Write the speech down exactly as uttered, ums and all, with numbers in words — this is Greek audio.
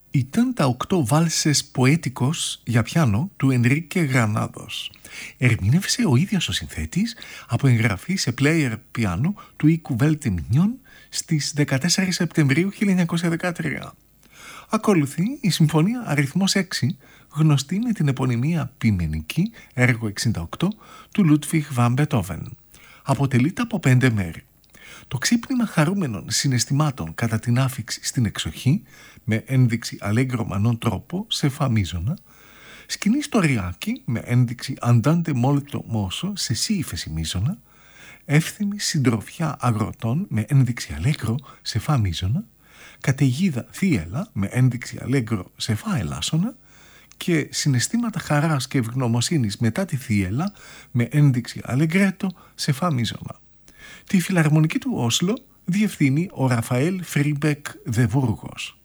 Ήταν τα οκτώ βάλσες ποέτικος για πιάνο του Ενρίκε Γρανάδος. Ερμήνευσε ο ίδιος ο συνθέτης από εγγραφή σε player πιάνο του οίκου Βέλτε Μινιόν στις δεκατέσσερις Σεπτεμβρίου χίλια εννιακόσια δεκατρία. Ακολουθεί η συμφωνία αριθμός έξι, γνωστή με την επωνυμία ποιμενική, έργο εξήντα οκτώ, του Λούτβιχ βαν Μπετόβεν. Αποτελείται από πέντε μέρη. Το ξύπνημα χαρούμενων συναισθημάτων κατά την άφιξη στην εξοχή, με ένδειξη αλέγκρο μανών τρόπο σε φα μίζωνα, σκηνή στο ριάκι με ένδειξη αντάντε μόλτο μόσο σε σι ύφεση μίζωνα, εύθυμη συντροφιά αγροτών με ένδειξη αλέγκρο σε φα μίζωνα, καταιγίδα θύελα με ένδειξη αλέγκρο σε φα ελάσσονα και συναισθήματα χαράς και ευγνωμοσύνης μετά τη θύελα με ένδειξη αλεγκρέτο σε φα μίζωνα. Τη φιλαρμονική του Όσλο διευθύνει ο Ραφαέλ Φρίμπεκ Δε Βούργος.